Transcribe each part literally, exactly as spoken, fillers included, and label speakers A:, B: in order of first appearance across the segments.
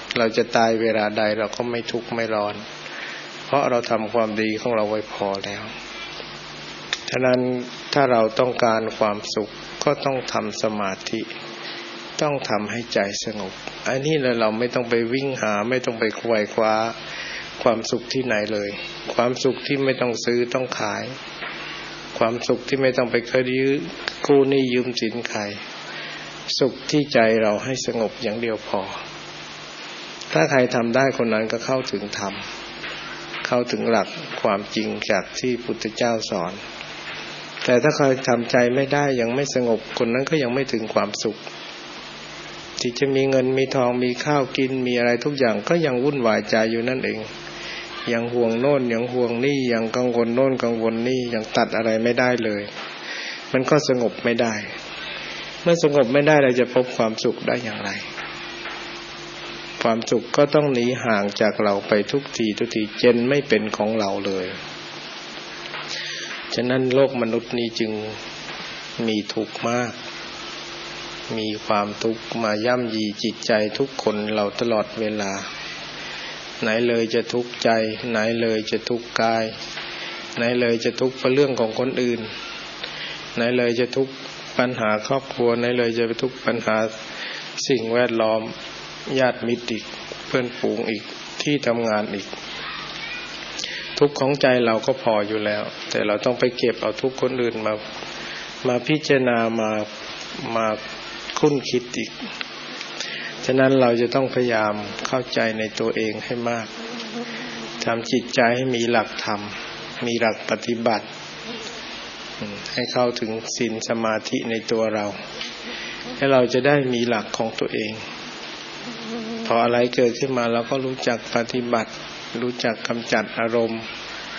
A: เราจะตายเวลาใดเราก็ไม่ทุกข์ไม่ร้อนเพราะเราทำความดีของเราไว้พอแล้วฉะนั้นถ้าเราต้องการความสุขก็ต้องทำสมาธิต้องทำให้ใจสงบอันนี้เราเราไม่ต้องไปวิ่งหาไม่ต้องไปไขว่คว้าความสุขที่ไหนเลยความสุขที่ไม่ต้องซื้อต้องขายความสุขที่ไม่ต้องไปเคยยืมกู้หนี้ยืมสินใครสุขที่ใจเราให้สงบอย่างเดียวพอถ้าใครทำได้คนนั้นก็เข้าถึงธรรมเข้าถึงหลักความจริงจากที่พุทธเจ้าสอนแต่ถ้าใครทำใจไม่ได้ยังไม่สงบคนนั้นก็ยังไม่ถึงความสุขที่จะมีเงินมีทองมีข้าวกินมีอะไรทุกอย่างก็ยังวุ่นวายใจอยู่นั่นเองยังห่วงโน่นยังห่วงนี่ยังกังวลโน่นกังวลนี่ยังตัดอะไรไม่ได้เลยมันก็สงบไม่ได้เมื่อสงบไม่ได้เราจะพบความสุขได้อย่างไรความสุขก็ต้องหนีห่างจากเราไปทุกทีทุกทีจนไม่เป็นของเราเลยฉะนั้นโลกมนุษย์นี้จึงมีทุกข์มากมีความทุกข์มาย่ำยีจิตใจทุกคนเราตลอดเวลาไหนเลยจะทุกข์ใจไหนเลยจะทุกข์กายไหนเลยจะทุกข์เพราะเรื่องของคนอื่นไหนเลยจะทุกข์ปัญหาครอบครัวไหนเลยจะไปทุกข์ปัญหาสิ่งแวดล้อมญาติมิตรอีกเพื่อนฝูงอีกที่ทำงานอีกทุกข์ของใจเราก็พออยู่แล้วแต่เราต้องไปเก็บเอาทุกข์คนอื่นมามาพิจารณามามาคุ้นคิดอีกฉะนั้นเราจะต้องพยายามเข้าใจในตัวเองให้มากทำจิตใจให้มีหลักธรรมมีหลักปฏิบัติให้เข้าถึงศีลสมาธิในตัวเราให้เราจะได้มีหลักของตัวเองพออะไรเกิดขึ้นมาเราก็รู้จักปฏิบัติรู้จักกำจัดอารมณ์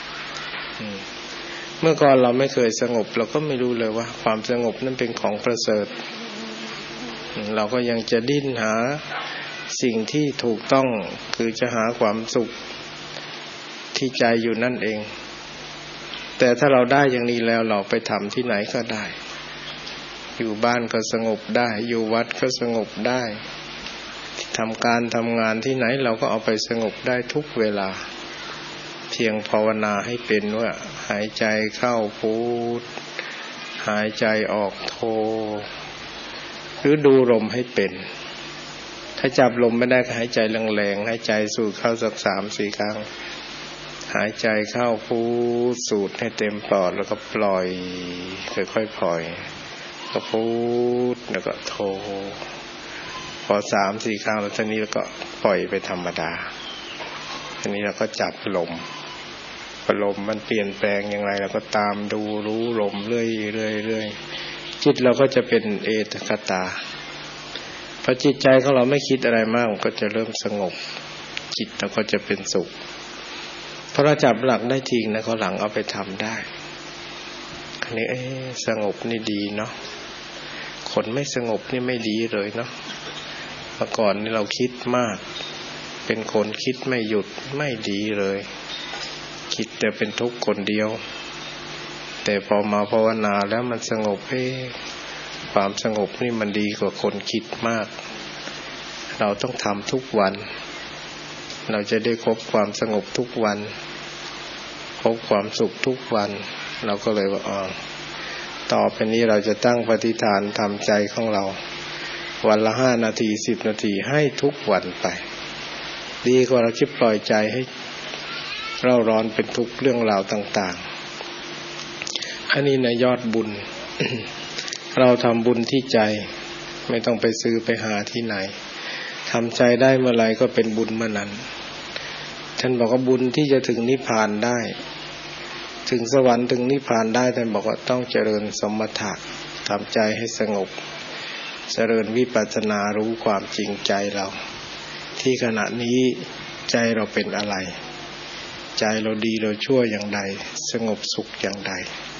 A: เมื่อก่อนเราไม่เคยสงบเราก็ไม่รู้เลยว่าความสงบนั้นเป็นของประเสริฐเราก็ยังจะดิ้นหาสิ่งที่ถูกต้องคือจะหาความสุขที่ใจอยู่นั่นเองแต่ถ้าเราได้อย่างนี้แล้วเราไปทำที่ไหนก็ได้อยู่บ้านก็สงบได้อยู่วัดก็สงบได้ทำการทำงานที่ไหนเราก็เอาไปสงบได้ทุกเวลาเพียงภาวนาให้เป็นว่าหายใจเข้าพุทหายใจออกโทหรือดูลมให้เป็นถ้าจับลมไม่ได้ก็หายใจแรงๆหายใจสูดเข้าสัก สามถึงสี่ ครั้งหายใจเข้าพุทสูดให้เต็มปอดแล้วก็ปล่อยค่อยๆปล่อยก็พุทแล้วก็โทพอ สามถึงสี่ ครั้งแล้วทีนี้แล้วก็ปล่อยไปธรรมดาทีนี้เราก็จับลมพอลมมันเปลี่ยนแปลงอย่างไรเราก็ตามดูรู้ลมเรื่อยๆๆจิตเราก็จะเป็นเอตคตาพอจิตใจของเราไม่คิดอะไรมากมันก็จะเริ่มสงบจิตเราก็จะเป็นสุขพอเราจับหลักได้จริงนะเขาหลังเอาไปทำได้อันนี้เอ๊ะสงบนี่ดีเนาะคนไม่สงบนี่ไม่ดีเลยเนาะเมื่อก่อนนี่เราคิดมากเป็นคนคิดไม่หยุดไม่ดีเลยคิดแต่เป็นทุกข์คนเดียวแต่พอมาภาวนาแล้วมันสงบเอ๊ะความสงบนี่มันดีกว่าคนคิดมากเราต้องทำทุกวันเราจะได้พบความสงบทุกวันพบความสุขทุกวันเราก็เลยว่าอ๋อต่อไปนี้เราจะตั้งปฏิฐานทำใจของเราวันละห้านาทีสิบนาทีให้ทุกวันไปดีกว่าเราคิดปล่อยใจให้เร่าร้อนเป็นทุกข์เรื่องราวต่างๆอันนี้นะยอดบุญ เราทำบุญที่ใจไม่ต้องไปซื้อไปหาที่ไหนทำใจได้เมื่อไรก็เป็นบุญเมื่อนั้นท่านบอกว่าบุญที่จะถึงนิพพานได้ถึงสวรรค์ถึงนิพพานได้ท่านบอกว่าต้องเจริญสมถะทำใจให้สงบเจริญวิปัสสนารู้ความจริงใจเราที่ขณะนี้ใจเราเป็นอะไรใจเราดีเราชั่วอย่างใดสงบสุขอย่างใด